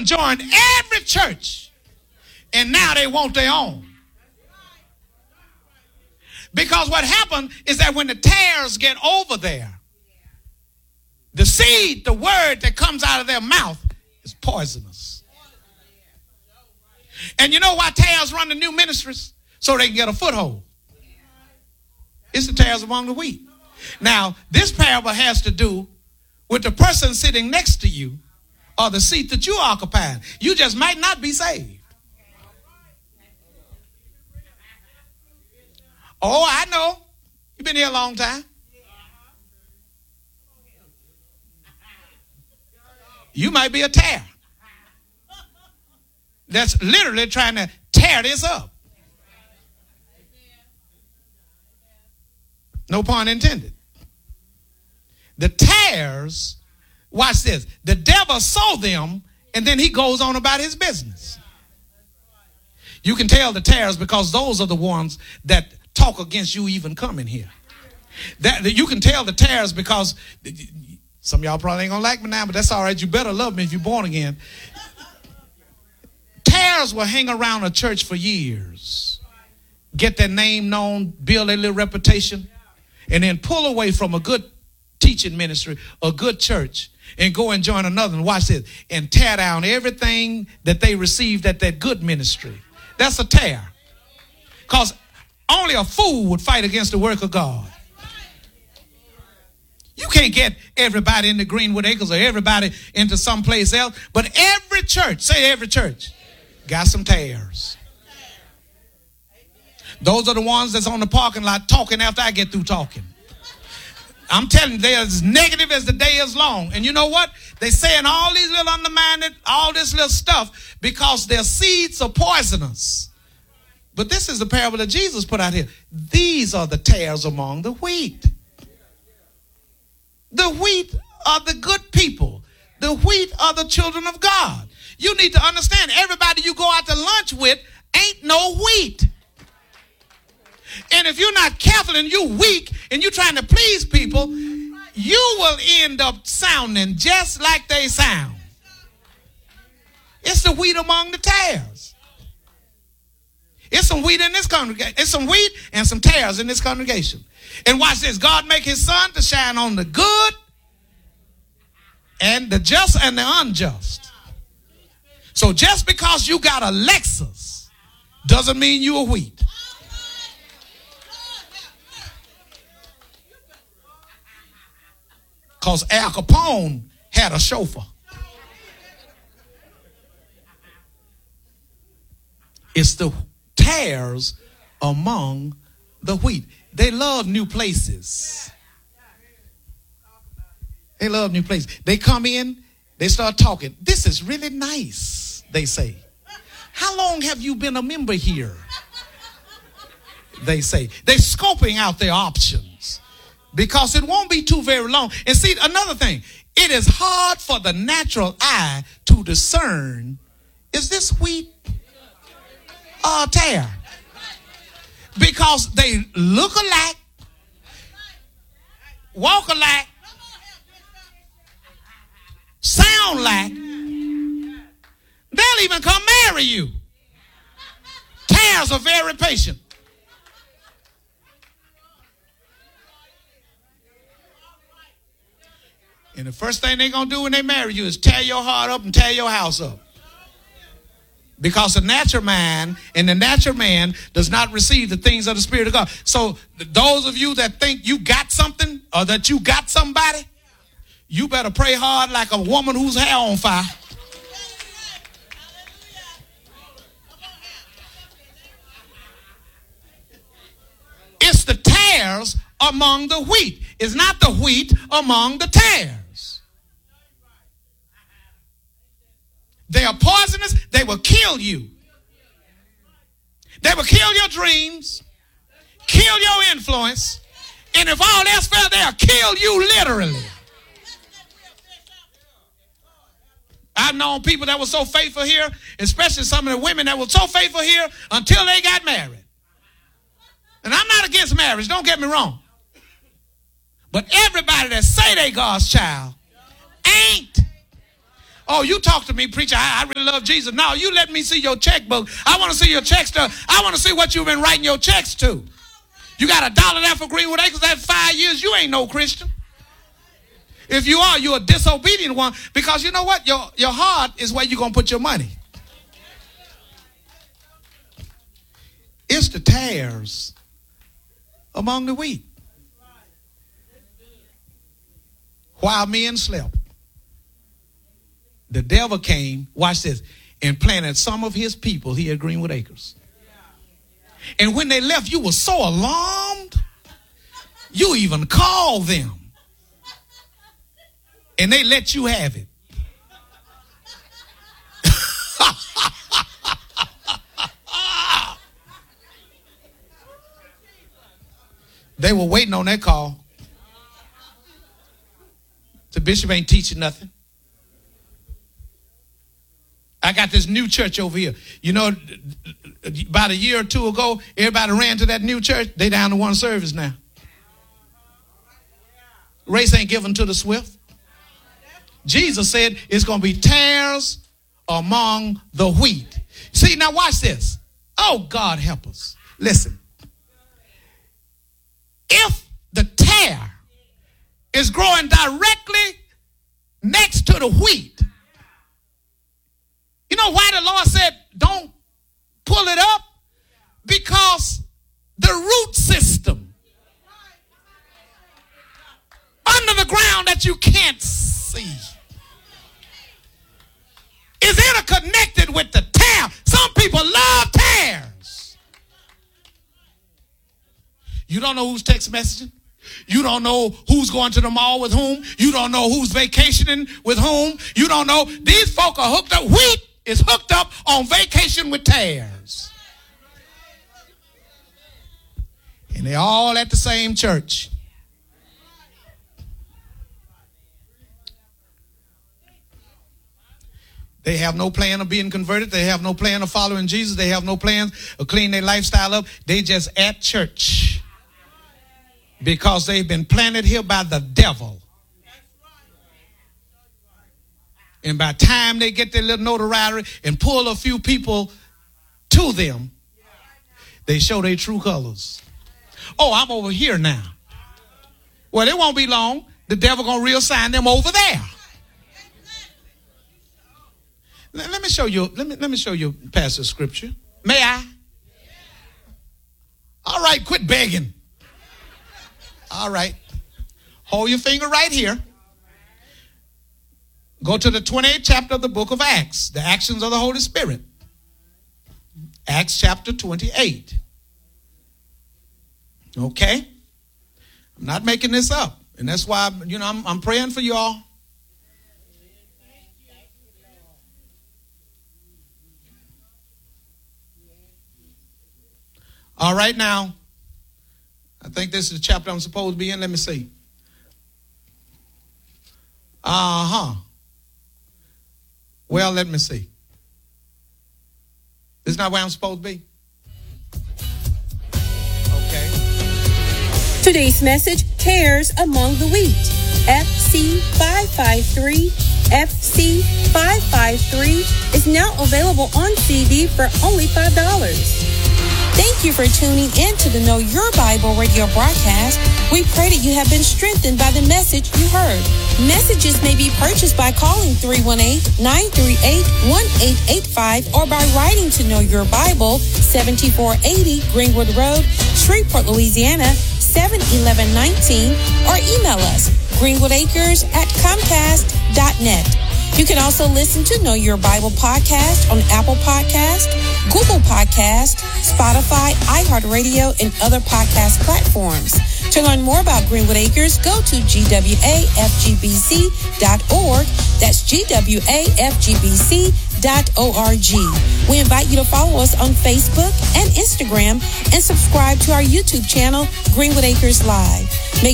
done joined every church, and now they want their own. Because what happened is that when the tares get over there, the seed, the word that comes out of their mouth is poisonous. And you know why tares run the new ministries? So they can get a foothold. It's the tares among the wheat. Now, this parable has to do with the person sitting next to you or the seat that you occupy. You just might not be saved. Oh, I know. You've been here a long time. You might be a tare that's literally trying to tear this up. No pun intended. The tares, watch this, the devil sow them and then he goes on about his business. You can tell the tares because those are the ones that talk against you even coming here. That you can tell the tares because some of y'all probably ain't gonna like me now, but that's all right. You better love me if you're born again. Tares will hang around a church for years, get their name known, build a little reputation, and then pull away from a good teaching ministry, a good church, and go and join another. And watch this, and tear down everything that they received at that good ministry. That's a tear. Because only a fool would fight against the work of God. You can't get everybody into Greenwood Acres or everybody into someplace else. But every church, say every church, got some tares. Those are the ones that's on the parking lot talking after I get through talking. I'm telling you, they're as negative as the day is long. And you know what? They're saying all these little undermined, all this little stuff because their seeds are poisonous. But this is the parable that Jesus put out here. These are the tares among the wheat. The wheat are the good people. The wheat are the children of God. You need to understand, everybody you go out to lunch with ain't no wheat. And if you're not careful and you're weak and you're trying to please people, you will end up sounding just like they sound. It's the wheat among the tares. It's some wheat in this congregation. It's some wheat and some tares in this congregation. And watch this. God make his sun to shine on the good and the just and the unjust. So just because you got a Lexus doesn't mean you're wheat. Because Al Capone had a chauffeur. It's the tares among the wheat. They love new places. They love new places. They come in, they start talking. This is really nice, they say. How long have you been a member here? They say. They're scoping out their options because it won't be too very long. And see, another thing, it is hard for the natural eye to discern, is this wheat or tare? Because they look alike, walk alike, sound like. They'll even come marry you. Tares are very patient. And the first thing they're going to do when they marry you is tear your heart up and tear your house up. Because the natural man and the natural man does not receive the things of the Spirit of God. So those of you that think you got something or that you got somebody, you better pray hard like a woman whose hair on fire. It's the tares among the wheat. It's not the wheat among the tares. They are poisonous. They will kill you. They will kill your dreams, kill your influence, and if all else fails, they'll kill you literally. I've known people that were so faithful here, especially some of the women that were so faithful here until they got married. And I'm not against marriage, don't get me wrong. But everybody that say they God's child ain't. Oh, you talk to me, preacher. I really love Jesus. No, you let me see your checkbook. I want to see your check stuff. I want to see what you've been writing your checks to. You got $1 there for Greenwood Acres. That's 5 years. You ain't no Christian. If you are, you're a disobedient one, because you know what? Your heart is where you're going to put your money. It's the tares among the wheat. While men slept, the devil came, watch this, and planted some of his people here at Greenwood Acres. And when they left, you were so alarmed, you even called them. And they let you have it. They were waiting on that call. The bishop ain't teaching nothing. I got this new church over here. You know, about a year or two ago, everybody ran to that new church. They down to one service now. Race ain't given to the swift. Jesus said it's going to be tares among the wheat. See, now watch this. Oh, God help us. Listen. If the tare is growing directly next to the wheat, you know why the Lord said don't pull it up? Because the root system under the ground that you can't see is interconnected with the tare. Some people love tares. You don't know who's text messaging. You don't know who's going to the mall with whom. You don't know who's vacationing with whom. You don't know. These folk are hooked up. Wheat is hooked up on vacation with tares. And they're all at the same church. They have no plan of being converted. They have no plan of following Jesus. They have no plans of cleaning their lifestyle up. They just at church because they've been planted here by the devil. And by the time they get their little notoriety and pull a few people to them, they show their true colors. Oh, I'm over here now. Well, it won't be long. The devil gonna reassign them over there. Let me show you. Let me show you a passage of scripture. May I? All right, quit begging. All right, hold your finger right here. Go to the 28th chapter of the book of Acts, the actions of the Holy Spirit. Acts chapter 28. Okay, I'm not making this up, and that's why I'm praying for y'all. All right, now, I think this is the chapter I'm supposed to be in. Let me see. Well, let me see. This is not where I'm supposed to be. Okay. Today's message, tares among the wheat. FC 553. FC 553 is now available on CD for only $5. Thank you for tuning in to the Know Your Bible radio broadcast. We pray that you have been strengthened by the message you heard. Messages may be purchased by calling 318-938-1885 or by writing to Know Your Bible, 7480 Greenwood Road, Shreveport, Louisiana, 71119, or email us, greenwoodacres@comcast.net. You can also listen to Know Your Bible podcast on Apple Podcast, Google Podcast, Spotify, iHeartRadio, and other podcast platforms. To learn more about Greenwood Acres, go to gwafgbc.org. That's gwafgbc.org. We invite you to follow us on Facebook and Instagram and subscribe to our YouTube channel, Greenwood Acres Live. May